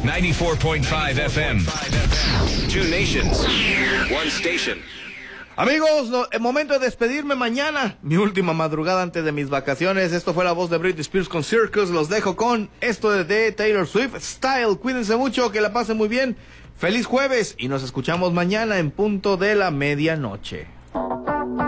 94.5 FM. Two nations, one station. Amigos, el momento de despedirme mañana. Mi última madrugada antes de mis vacaciones. Esto fue la voz de Britney Spears con Circus. Los dejo con esto de Taylor Swift, Style. Cuídense mucho, que la pasen muy bien. Feliz jueves y nos escuchamos mañana en punto de la medianoche.